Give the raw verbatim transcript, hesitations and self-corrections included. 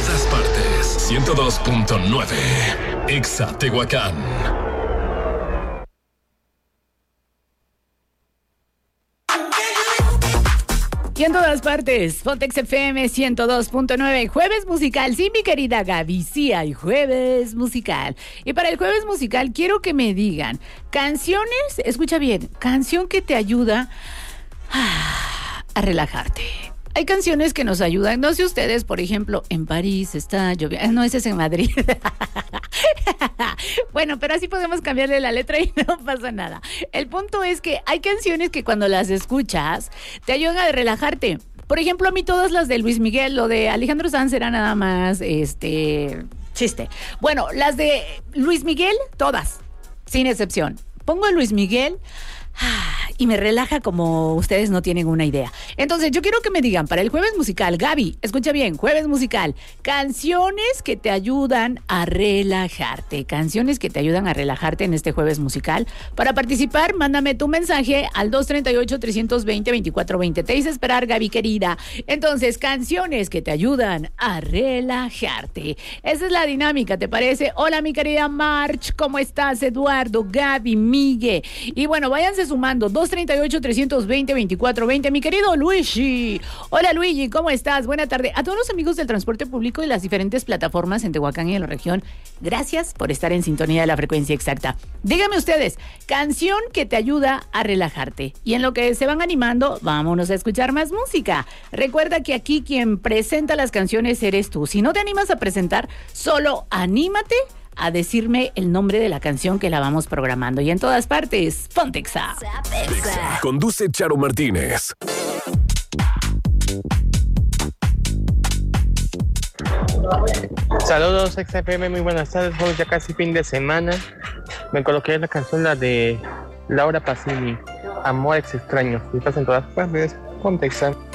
todas partes. ciento dos punto nueve. Exa Tehuacán. Y en todas partes, Pontex F M ciento dos punto nueve, jueves musical. Sí, mi querida Gaby, sí hay jueves musical. Y para el jueves musical quiero que me digan canciones, escucha bien, canción que te ayuda a, a relajarte. Hay canciones que nos ayudan, no sé ustedes, por ejemplo, en París está lloviendo, no, ese es en Madrid. Bueno, pero así podemos cambiarle la letra y no pasa nada. El punto es que hay canciones que cuando las escuchas te ayudan a relajarte. Por ejemplo, a mí todas las de Luis Miguel, lo de Alejandro Sanz era nada más, este, chiste. Bueno, las de Luis Miguel, todas, sin excepción. Pongo a Luis Miguel y me relaja como ustedes no tienen una idea. Entonces yo quiero que me digan para el jueves musical, Gaby, escucha bien, jueves musical, canciones que te ayudan a relajarte, canciones que te ayudan a relajarte en este jueves musical. Para participar, mándame tu mensaje al dos tres ocho, tres dos cero, dos cuatro dos cero. Te hice esperar, Gaby querida. Entonces, canciones que te ayudan a relajarte. Esa es la dinámica, ¿te parece? Hola, mi querida March, ¿cómo estás? Eduardo, Gaby, Migue. Y bueno, váyanse sumando, dos tres ocho, tres dos cero, dos cuatro dos cero. Mi querido Luigi. Hola, Luigi, ¿cómo estás? Buena tarde. A todos los amigos del transporte público y las diferentes plataformas en Tehuacán y en la región, gracias por estar en sintonía de la frecuencia exacta. Díganme ustedes, canción que te ayuda a relajarte. Y en lo que se van animando, vámonos a escuchar más música. Recuerda que aquí quien presenta las canciones eres tú. Si no te animas a presentar, solo anímate a decirme el nombre de la canción que la vamos programando. Y en todas partes, Pontexa. Conduce Charo Martínez. Saludos X F M, muy buenas tardes, bueno, ya casi fin de semana. Me coloqué la canción, la de Laura Pausini, Amores Extraños. Y estás en todas partes, Pontexa.